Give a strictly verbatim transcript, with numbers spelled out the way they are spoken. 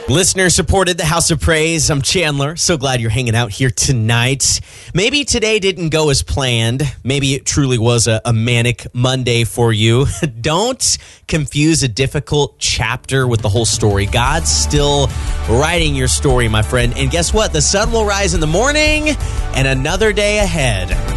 Listener supported the House of Praise. I'm Chandler. So glad you're hanging out here tonight. Maybe today didn't go as planned. Maybe it truly was a, a manic Monday for you. Don't confuse a difficult chapter with the whole story. God's still writing your story, my friend. And guess what? The sun will rise in the morning and another day ahead.